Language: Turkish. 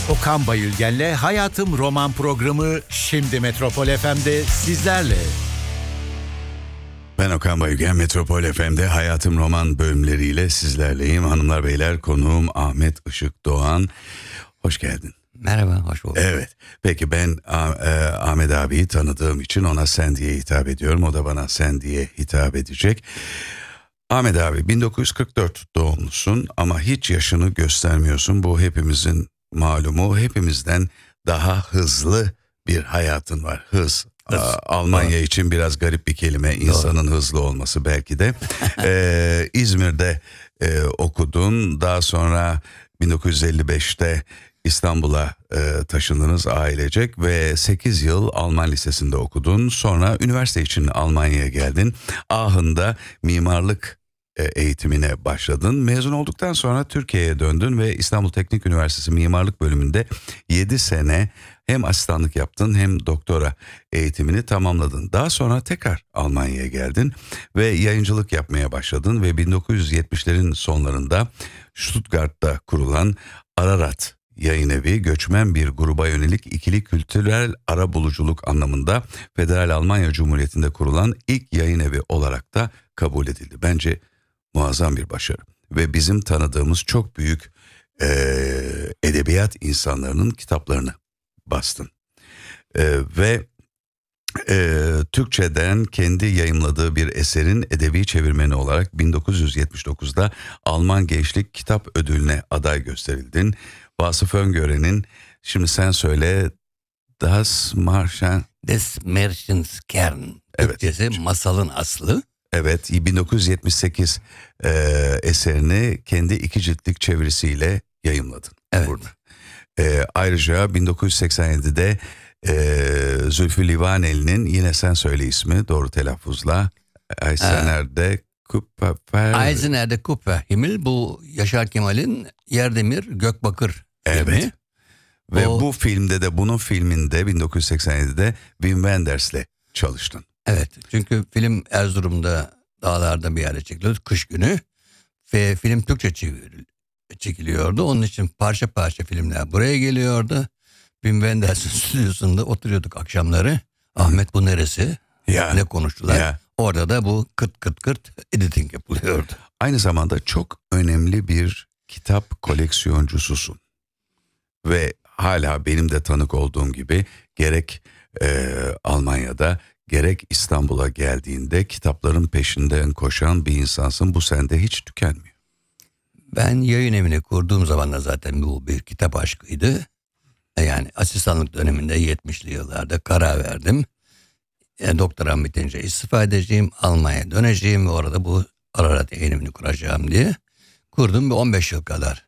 Okan Bayülgen'le Hayatım Roman programı şimdi Metropol FM'de sizlerle. Ben Okan Bayülgen, Metropol FM'de Hayatım Roman bölümleriyle sizlerleyim. Hanımlar beyler, konuğum Ahmet Işık Doğan. Hoş geldin. Merhaba, hoş bulduk. Evet, peki ben Ahmet abiyi tanıdığım için ona sen diye hitap ediyorum. O da bana sen diye hitap edecek. Ahmet abi 1944 doğumlusun ama hiç yaşını göstermiyorsun. Bu hepimizin malumu. Hepimizden daha hızlı bir hayatın var. Hız. Almanya için biraz garip bir kelime. İnsanın hızlı olması belki de. İzmir'de okudun. Daha sonra 1955'te İstanbul'a taşındınız ailecek ve 8 yıl Alman lisesinde okudun. Sonra üniversite için Almanya'ya geldin. Aachen'da mimarlık eğitimine başladın. Mezun olduktan sonra Türkiye'ye döndün ve İstanbul Teknik Üniversitesi Mimarlık Bölümünde 7 sene hem asistanlık yaptın hem doktora eğitimini tamamladın. Daha sonra tekrar Almanya'ya geldin ve yayıncılık yapmaya başladın ve 1970'lerin sonlarında Stuttgart'ta kurulan Ararat Yayınevi, göçmen bir gruba yönelik ikili kültürel arabuluculuk anlamında Federal Almanya Cumhuriyeti'nde kurulan ilk yayınevi olarak da kabul edildi. Bence muazzam bir başarı ve bizim tanıdığımız çok büyük edebiyat insanlarının kitaplarını bastın. Ve Türkçeden kendi yayımladığı bir eserin edebi çevirmeni olarak 1979'da Alman Gençlik Kitap Ödülü'ne aday gösterildin. Vasıf Öngören'in, şimdi sen söyle, Das Märchens Kern. Evet. Türkçesi masalın aslı. Evet, 1978 eserini kendi 2 ciltlik çevirisiyle yayımladın. Evet. Burada. Ayrıca 1987'de Zülfü Livaneli'nin, yine sen söyle ismi doğru telaffuzla, Eisener'de Kupfer Himmel, bu Yaşar Kemal'in Yerdemir Gökbakır filmi. Evet. Ve bu filmde de, bunun filminde 1987'de Wim Wenders'le çalıştın. Evet, çünkü film Erzurum'da dağlarda bir yerde çekiliyordu, kış günü ve film Türkçe çekiliyordu. Onun için parça parça filmler buraya geliyordu. Wim Wenders'in stüdyosunda oturuyorduk akşamları. Ahmet bu neresi? Ya, ne konuştular? ya. Orada da bu kırt editing yapılıyordu. Aynı zamanda çok önemli bir kitap koleksiyoncususun. Ve hala benim de tanık olduğum gibi gerek Almanya'da gerek İstanbul'a geldiğinde kitapların peşinden koşan bir insansın. Bu sende hiç tükenmiyor. Ben yayın evini kurduğum zaman da zaten bu bir kitap aşkıydı. Yani asistanlık döneminde 70'li yıllarda karar verdim. Doktoram bitince istifa edeceğim, Almanya'ya döneceğim ve orada bu Ararat Yayın Evi'ni kuracağım diye kurdum ve 15 yıl kadar